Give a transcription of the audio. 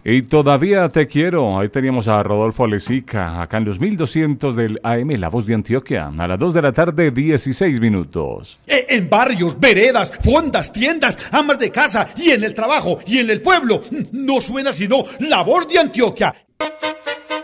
Y todavía te quiero. Ahí teníamos a Rodolfo Lezica, acá en los 1200 del AM, La Voz de Antioquia, a las 2 de la tarde, 16 minutos. En barrios, veredas, fondas, tiendas, amas de casa y en el trabajo y en el pueblo, no suena sino La Voz de Antioquia.